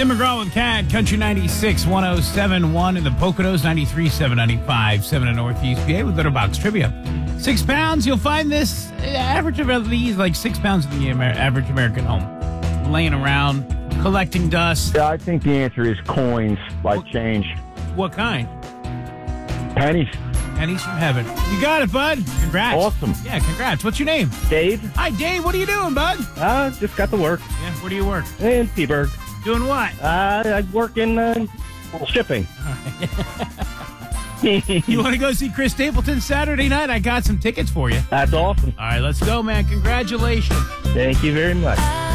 Tim McGraw with Cat, Country 96, 107.1 in the Poconos, 93.7, 95.7 in Northeast PA with Litterbox Trivia. 6 pounds, you'll find this average of these like 6 pounds in the average American home. Laying around, collecting dust. Yeah, I think the answer is coins, like change. What kind? Pennies. Pennies from heaven. You got it, bud. Congrats. Awesome. Yeah, congrats. What's your name? Dave? Hi, Dave. What are you doing, bud? Just got to work. Yeah, where do you work? In Peaburg. Doing what? I work in shipping. You want to go see Chris Stapleton Saturday night? I got some tickets for you. That's awesome. All right, let's go, man. Congratulations. Thank you very much.